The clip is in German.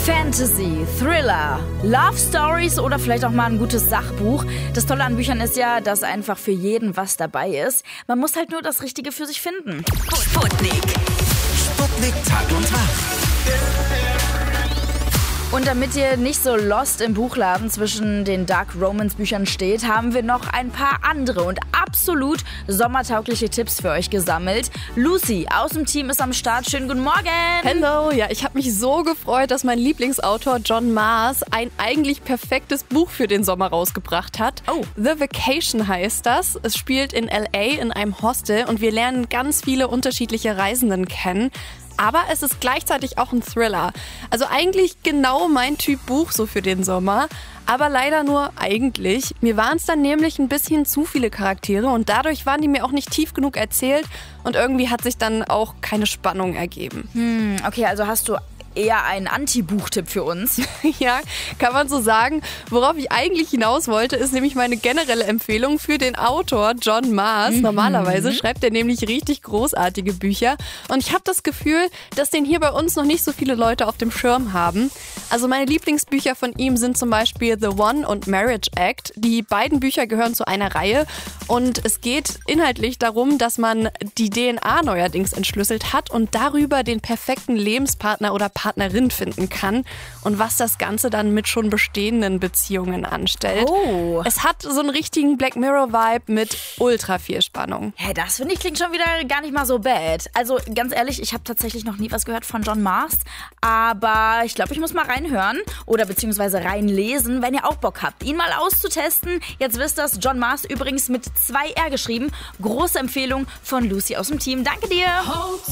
Fantasy, Thriller, Love Stories oder vielleicht auch mal ein gutes Sachbuch. Das Tolle an Büchern ist ja, dass einfach für jeden was dabei ist. Man muss halt nur das Richtige für sich finden. Sputnik Tag und Nacht. Und damit ihr nicht so lost im Buchladen zwischen den Dark Romance Büchern steht, haben wir noch ein paar andere und absolut sommertaugliche Tipps für euch gesammelt. Lucy aus dem Team ist am Start. Schönen guten Morgen. Hello, ja, ich habe mich so gefreut, dass mein Lieblingsautor John Mars ein eigentlich perfektes Buch für den Sommer rausgebracht hat. Oh. The Vacation heißt das. Es spielt in LA in einem Hostel und wir lernen ganz viele unterschiedliche Reisenden kennen. Aber es ist gleichzeitig auch ein Thriller. Also eigentlich genau mein Typ Buch so für den Sommer. Aber leider nur eigentlich. Mir waren es dann nämlich ein bisschen zu viele Charaktere und dadurch waren die mir auch nicht tief genug erzählt. Und irgendwie hat sich dann auch keine Spannung ergeben. Okay, also hast du eher einen Anti-Buchtipp für uns. Ja, kann man so sagen. Worauf ich eigentlich hinaus wollte, ist nämlich meine generelle Empfehlung für den Autor John Mars. Normalerweise schreibt er nämlich richtig großartige Bücher. Und ich habe das Gefühl, dass den hier bei uns noch nicht so viele Leute auf dem Schirm haben. Also meine Lieblingsbücher von ihm sind zum Beispiel The One und Marriage Act. Die beiden Bücher gehören zu einer Reihe. Und es geht inhaltlich darum, dass man die DNA neuerdings entschlüsselt hat und darüber den perfekten Lebenspartner oder Partnerin finden kann und was das Ganze dann mit schon bestehenden Beziehungen anstellt. Oh. Es hat so einen richtigen Black Mirror-Vibe mit ultra viel Spannung. Hä, das finde ich klingt schon wieder gar nicht mal so bad. Also ganz ehrlich, ich habe tatsächlich noch nie was gehört von John Mars, aber ich glaube, ich muss mal reinhören oder beziehungsweise reinlesen, wenn ihr auch Bock habt, ihn mal auszutesten. Jetzt wisst ihr, John Mars übrigens mit 2 R geschrieben. Große Empfehlung von Lucy aus dem Team. Danke dir.